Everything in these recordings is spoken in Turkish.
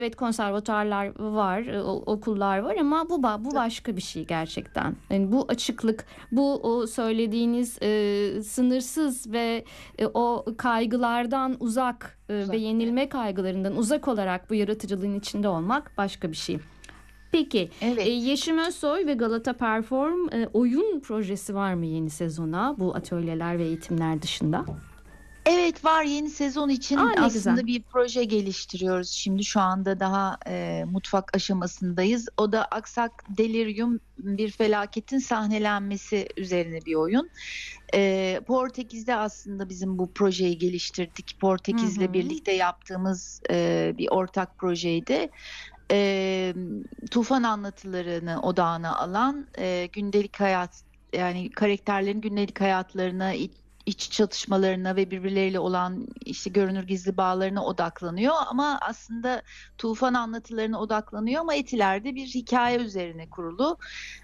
Evet, konservatuarlar var, okullar var ama bu başka bir şey gerçekten. Yani bu açıklık, bu o söylediğiniz sınırsız ve o kaygılardan uzak ve Uzak. yenilme kaygılarından uzak olarak bu yaratıcılığın içinde olmak başka bir şey. Peki, Evet. Yeşim Özsoy ve Galata Perform oyun projesi var mı yeni sezona bu atölyeler ve eğitimler dışında? Evet, var, yeni sezon için Aa, ne güzel. aslında bir proje geliştiriyoruz. Şimdi şu anda daha mutfak aşamasındayız. O da Aksak Delirium, bir felaketin sahnelenmesi üzerine bir oyun. Portekiz'de aslında bizim bu projeyi geliştirdik. Hı Portekiz'le hı. birlikte yaptığımız bir ortak projeydi. E, Tufan anlatılarını odağına alan gündelik hayat, yani karakterlerin gündelik hayatlarına, iç çatışmalarına ve birbirleriyle olan işte görünür gizli bağlarına odaklanıyor, ama aslında Tufan anlatılarına odaklanıyor ama Etiler'de bir hikaye üzerine kurulu.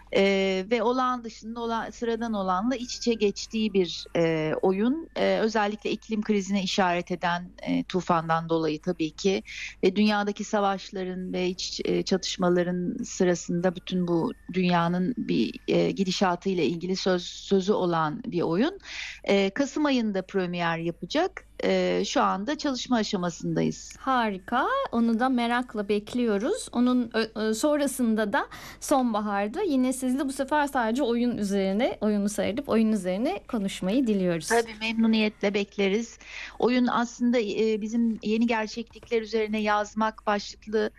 Ve olağan dışında olan, sıradan olanla iç içe geçtiği bir oyun. Özellikle iklim krizine işaret eden, tufandan dolayı tabii ki, ve dünyadaki savaşların ve iç çatışmaların sırasında bütün bu dünyanın bir gidişatı ile ilgili sözü olan bir oyun. Kasım ayında premier yapacak. Şu anda çalışma aşamasındayız. Harika. Onu da merakla bekliyoruz. Onun sonrasında da sonbaharda yine sizle bu sefer sadece oyunu seyredip oyun üzerine konuşmayı diliyoruz. Tabii, memnuniyetle bekleriz. Oyun aslında bizim yeni gerçeklikler üzerine yazmak başlıklı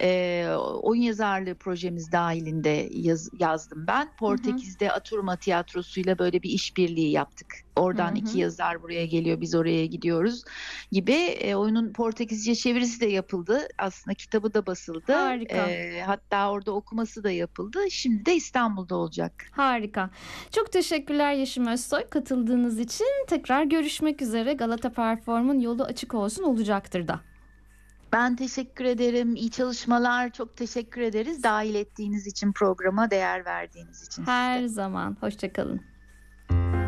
oyun yazarlığı projemiz dahilinde yazdım ben. Hı hı. Portekiz'de Aturma Tiyatrosu'yla böyle bir işbirliği yaptık. Hı Oradan iki hı. yazar buraya geliyor, biz oraya gidiyoruz gibi. Oyunun Portekizce çevirisi de yapıldı. Aslında kitabı da basıldı. Harika. Hatta orada okuması da yapıldı. Şimdi de İstanbul'da olacak. Harika. Çok teşekkürler Yeşim Özsoy katıldığınız için. Tekrar görüşmek üzere. Galata Perform'un yolu açık olsun, olacaktır da. Ben teşekkür ederim. İyi çalışmalar. Çok teşekkür ederiz. Dahil ettiğiniz için, programa değer verdiğiniz için siz de. Her zaman. Hoşça kalın.